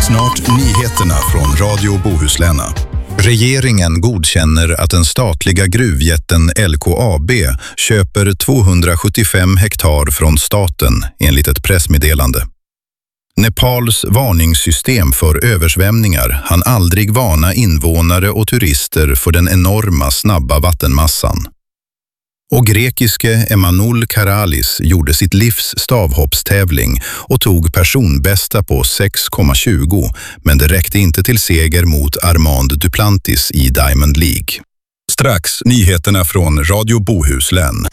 Snart nyheterna från Radio Bohuslän. Regeringen godkänner att den statliga gruvjätten LKAB köper 275 hektar från staten enligt ett pressmeddelande. Nepals varningssystem för översvämningar hann aldrig varna invånare och turister för den enorma snabba vattenmassan. Och grekiske Emanuel Karalis gjorde sitt livs stavhoppstävling och tog personbästa på 6,20, men det räckte inte till seger mot Armand Duplantis i Diamond League. Strax nyheterna från Radio Bohuslän.